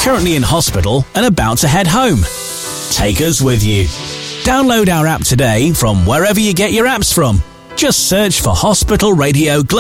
currently in hospital and about to head home. Take us with you. Download our app today from wherever you get your apps from. Just search for Hospital Radio Global.